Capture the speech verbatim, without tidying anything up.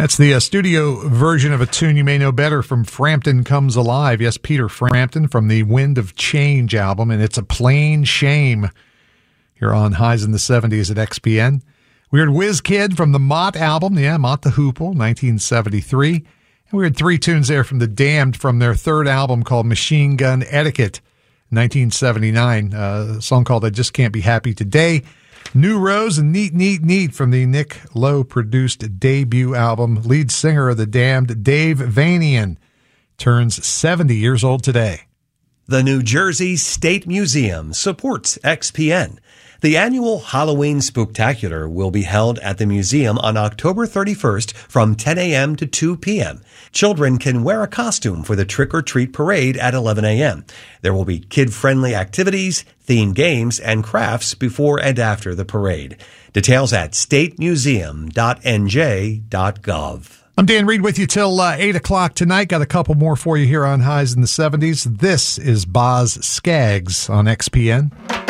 That's the uh, studio version of a tune you may know better from Frampton Comes Alive. Yes, Peter Frampton from the Wind of Change album, and it's a plain shame. Here on Highs in the seventies at X P N. We heard Whiz Kid from the Mott album, yeah, Mott the Hoople, nineteen seventy-three. And we heard three tunes there from the Damned from their third album called Machine Gun Etiquette, nineteen seventy-nine. Uh, a song called I Just Can't Be Happy Today. New Rose and Neat, Neat, Neat from the Nick Lowe-produced debut album. Lead singer of the Damned, Dave Vanian, turns seventy years old today. The New Jersey State Museum supports X P N. The annual Halloween Spooktacular will be held at the museum on October thirty-first from ten a.m. to two p.m. Children can wear a costume for the trick-or-treat parade at eleven a.m. There will be kid-friendly activities, themed games, and crafts before and after the parade. Details at state museum dot n j dot gov. I'm Dan Reed with you till uh, eight o'clock tonight. Got a couple more for you here on Highs in the seventies. This is Boz Scaggs on X P N.